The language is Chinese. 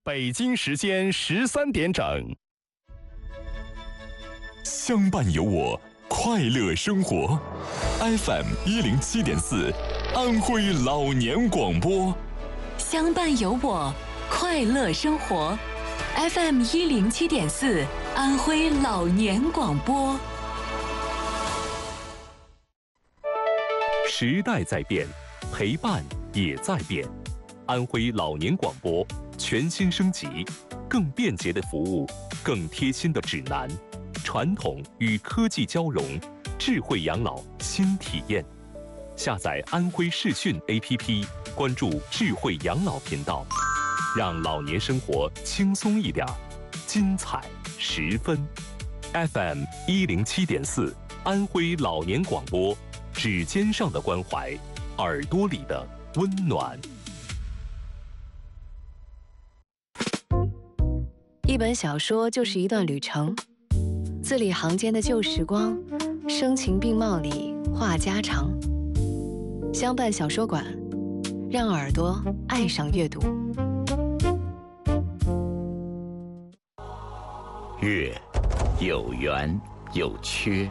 北京时间13点整。 相伴有我，快乐生活。FM107.4，安徽老年广播。 相伴有我，快乐生活。FM107.4，安徽老年广播。 时代在变，陪伴也在变。安徽老年广播全新升级，更便捷的服务，更贴心的指南，传统与科技交融，智慧养老新体验。下载安徽视讯 APP， 关注智慧养老频道，让老年生活轻松一点，精彩十分。FM107.4，安徽老年广播，指尖上的关怀，耳朵里的温暖。 一本小说就是一段旅程，字里行间的旧时光，声情并茂里话家常。相伴小说馆，让耳朵爱上阅读。 月有圆有缺，